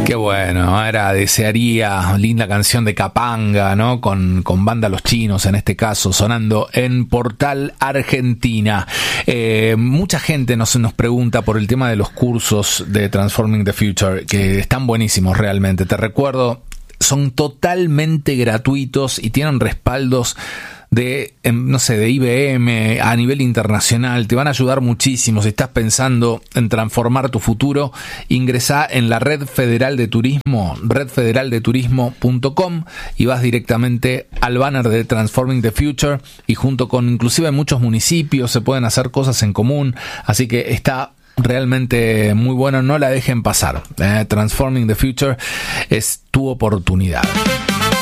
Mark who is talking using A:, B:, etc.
A: Qué bueno, era Desearía, linda canción de Capanga, ¿no? Con Banda Los Chinos, en este caso, sonando en Portal Argentina. Mucha gente nos pregunta por el tema de los cursos de Transforming the Future, que están buenísimos realmente. Te recuerdo, son totalmente gratuitos y tienen respaldos de IBM a nivel internacional. Te van a ayudar muchísimo. Si estás pensando en transformar tu futuro, ingresá en la Red Federal de Turismo, redfederaldeturismo.com, y vas directamente al banner de Transforming the Future, y junto con inclusive muchos municipios se pueden hacer cosas en común, así que está realmente muy bueno, no la dejen pasar. Transforming the Future es tu oportunidad.